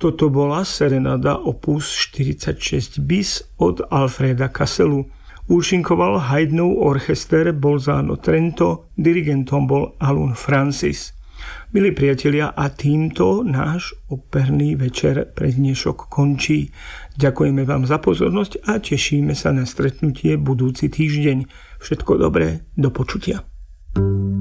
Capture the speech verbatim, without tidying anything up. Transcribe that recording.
Toto bola serenada opus štyridsaťšesť bis od Alfreda Kasselu. Účinkoval Haydnov orchester Bolzano Trento, dirigentom bol Alun Francis. Milí priatelia, a týmto náš operný večer pre dnešok končí. Ďakujeme vám za pozornosť a tešíme sa na stretnutie budúci týždeň. Všetko dobré, do počutia.